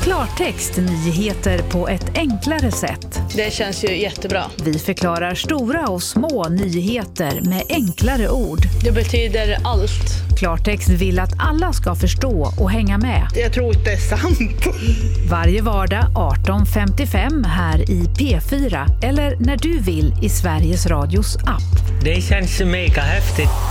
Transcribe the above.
Klartext nyheter på ett enklare sätt. Det känns ju jättebra. Vi förklarar stora och små nyheter med enklare ord. Det betyder allt. Klartext vill att alla ska förstå och hänga med. Jag tror inte det är sant. Varje vardag 18:55 här i P4 eller när du vill i Sveriges Radios app. Det känns mega häftigt.